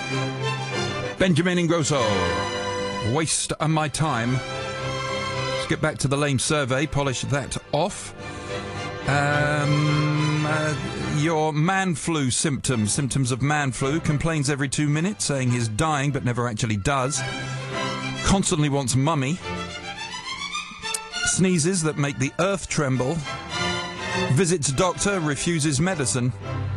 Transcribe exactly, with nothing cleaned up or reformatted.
Benjamin Ingrosso. Waste of my time. Let's get back to the lame survey. Polish that off. Um, uh, your man flu symptoms. Symptoms of man flu. Complains every two minutes, saying he's dying but never actually does. Constantly wants mummy. Sneezes that make the earth tremble. Visits doctor, refuses medicine.